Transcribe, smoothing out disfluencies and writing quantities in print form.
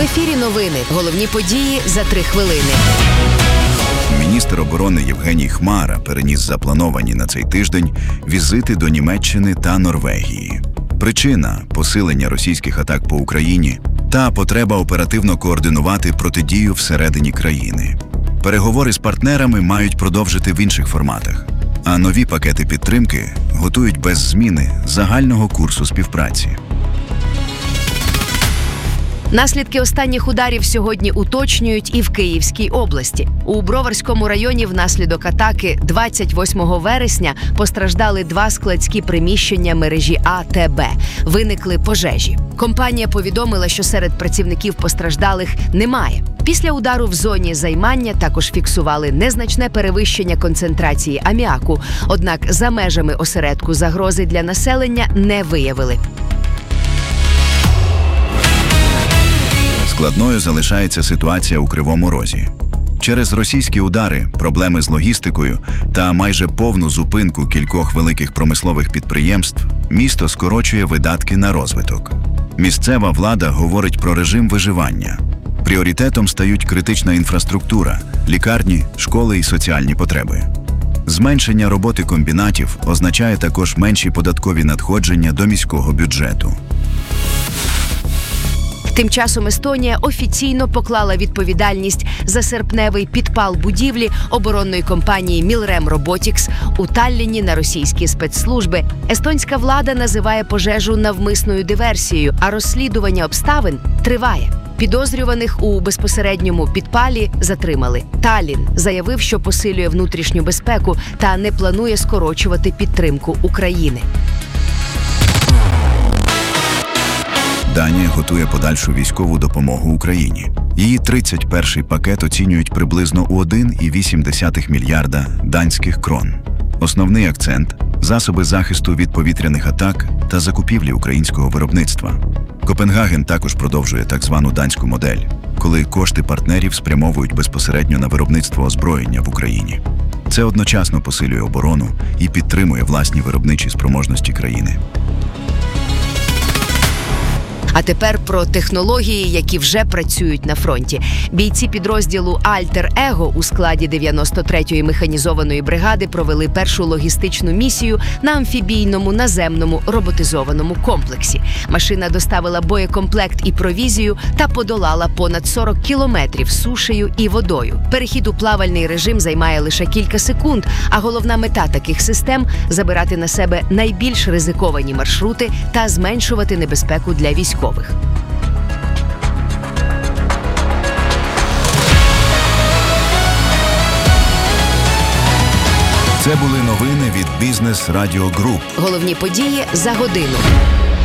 ефірі новини. Головні події за 3 хвилини. Міністр оборони Євгеній Хмара переніс заплановані на цей тиждень візити до Німеччини та Норвегії. Причина – посилення російських атак по Україні та потреба оперативно координувати протидію всередині країни. Переговори з партнерами мають продовжити в інших форматах, а нові пакети підтримки готують без зміни загального курсу співпраці. Наслідки останніх ударів сьогодні уточнюють і в Київській області. У Броварському районі внаслідок атаки 28 вересня постраждали 2 складські приміщення мережі АТБ. Виникли пожежі. Компанія повідомила, що серед працівників постраждалих немає. Після удару в зоні займання також фіксували незначне перевищення концентрації аміаку, однак за межами осередку загрози для населення не виявили. Складною залишається ситуація у Кривому Розі. Через російські удари, проблеми з логістикою та майже повну зупинку кількох великих промислових підприємств, місто скорочує видатки на розвиток. Місцева влада говорить про режим виживання. Пріоритетом стають критична інфраструктура, лікарні, школи і соціальні потреби. Зменшення роботи комбінатів означає також менші податкові надходження до міського бюджету. Тим часом Естонія офіційно поклала відповідальність за серпневий підпал будівлі оборонної компанії Milrem Robotics у Талліні на російські спецслужби. Естонська влада називає пожежу навмисною диверсією, а розслідування обставин триває. Підозрюваних у безпосередньому підпалі затримали. Таллін заявив, що посилює внутрішню безпеку та не планує скорочувати підтримку України. Данія готує подальшу військову допомогу Україні. Її 31-й пакет оцінюють приблизно у 1,8 мільярда данських крон. Основний акцент – засоби захисту від повітряних атак та закупівлі українського виробництва. Копенгаген також продовжує так звану данську модель, коли кошти партнерів спрямовують безпосередньо на виробництво озброєння в Україні. Це одночасно посилює оборону і підтримує власні виробничі спроможності країни. А тепер про технології, які вже працюють на фронті. Бійці підрозділу «Альтер-Его» у складі 93-ї механізованої бригади провели першу логістичну місію на амфібійному наземному роботизованому комплексі. Машина доставила боєкомплект і провізію та подолала понад 40 кілометрів сушею і водою. Перехід у плавальний режим займає лише кілька секунд, а головна мета таких систем – забирати на себе найбільш ризиковані маршрути та зменшувати небезпеку для військових. Це були новини від Бізнес Радіо Груп. Головні події за годину.